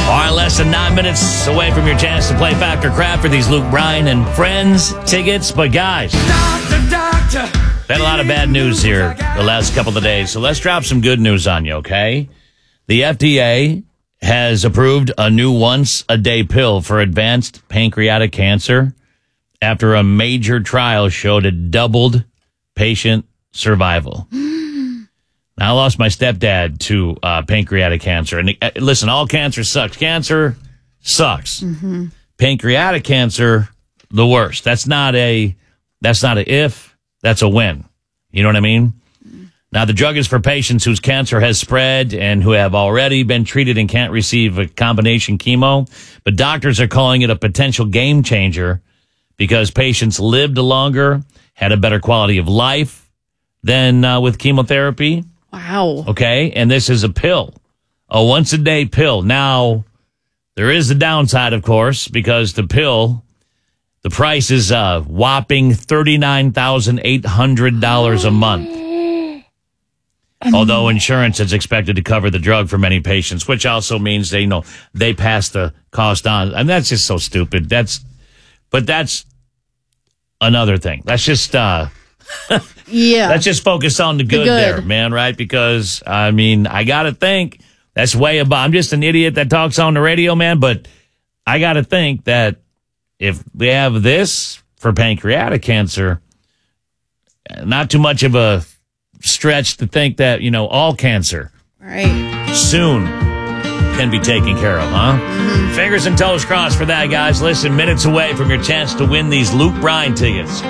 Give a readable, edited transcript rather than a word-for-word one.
All right, less than 9 minutes away from your chance to play Fact or Crap for these Luke Bryan and Friends tickets. But guys, Doctor. had a lot of bad news here the last couple of days. So let's drop some good news on you, okay? The FDA has approved a new once-a-day pill for advanced pancreatic cancer after a major trial showed it doubled patient survival. Now, I lost my stepdad to pancreatic cancer. And listen, all cancer sucks. Cancer sucks. Mm-hmm. Pancreatic cancer, the worst. That's not a if, that's a when. You know what I mean? Now, the drug is for patients whose cancer has spread and who have already been treated and can't receive a combination chemo. But doctors are calling it a potential game changer because patients lived longer, had a better quality of life than with chemotherapy. Wow. Okay, and this is a pill, a once-a-day pill. Now, there is the downside, of course, because the pill, the price is a whopping $39,800 a month. Although insurance is expected to cover the drug for many patients, which also means they pass the cost on. And that's just so stupid. But that's another thing. Let's just let's just focus on the good there, man, right? Because I gotta think that's way above. I'm just an idiot that talks on the radio, man, but I gotta think that if we have this for pancreatic cancer, not too much of a stretch to think that, all cancer soon can be taken care of, huh? Mm-hmm. Fingers and toes crossed for that, guys. Listen, minutes away from your chance to win these Luke Bryan tickets.